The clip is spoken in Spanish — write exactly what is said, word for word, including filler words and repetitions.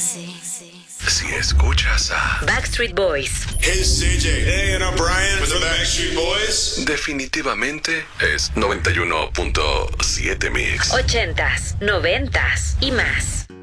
Si escuchas a Backstreet Boys, Hey, C J. Hey, and I'm Brian with the Backstreet Boys. definitivamente es noventa y uno punto siete Mix. ochentas, noventas y más.